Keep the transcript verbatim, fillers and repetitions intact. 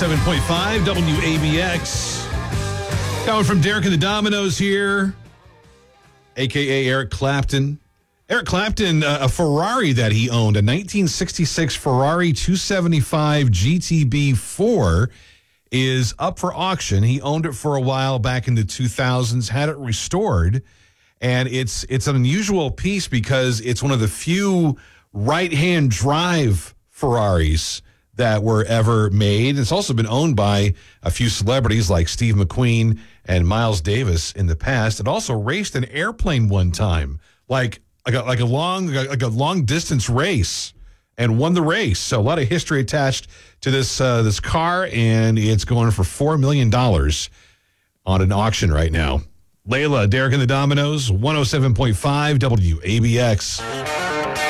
seven point five W A B X. Coming from Derek and the Dominoes here, a k a. Eric Clapton. Eric Clapton, uh, a Ferrari that he owned, a nineteen sixty-six Ferrari two seventy-five G T B four, is up for auction. He owned it for a while back in the two thousands, had it restored, and it's it's an unusual piece because it's one of the few right-hand drive Ferraris that were ever made. It's also been owned by a few celebrities like Steve McQueen and Miles Davis in the past. It also raced an airplane one time, like like a, like a long like a long distance race, and won the race. So a lot of history attached to this uh, this car, and it's going for four million dollars on an auction right now. Layla, Derek and the Dominoes, one oh seven point five W A B X.